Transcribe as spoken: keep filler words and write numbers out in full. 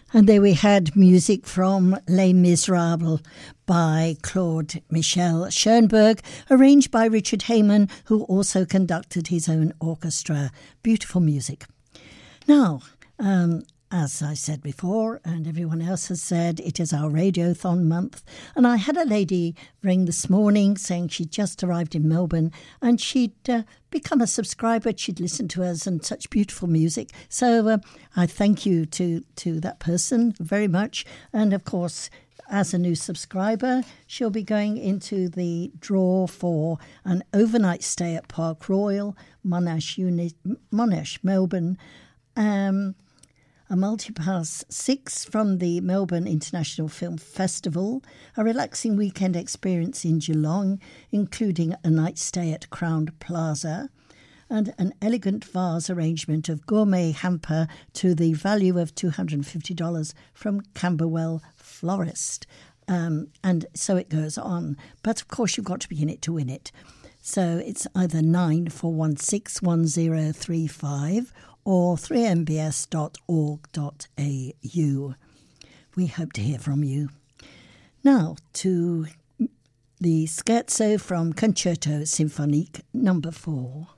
And there we had music from Les Miserables by Claude Michel Schoenberg, arranged by Richard Heyman, who also conducted his own orchestra. Beautiful music. Now, um, as I said before, and everyone else has said, it is our Radiothon month. And I had a lady ring this morning saying she'd just arrived in Melbourne and she'd uh, become a subscriber. She'd listened to us and such beautiful music. So uh, I thank you to, to that person very much. And of course, as a new subscriber, she'll be going into the draw for an overnight stay at Park Royal, Monash, Uni- Monash Melbourne. Um, a multipass six from the Melbourne International Film Festival, a relaxing weekend experience in Geelong, including a night stay at Crown Plaza, and an elegant vase arrangement of gourmet hamper to the value of two hundred fifty dollars from Camberwell Florist. Um, and so it goes on. But of course, you've got to be in it to win it. So it's either nine four one six one zero three five or three m b s dot org dot a u. We hope to hear from you. Now to the Scherzo from Concerto Symphonique number four.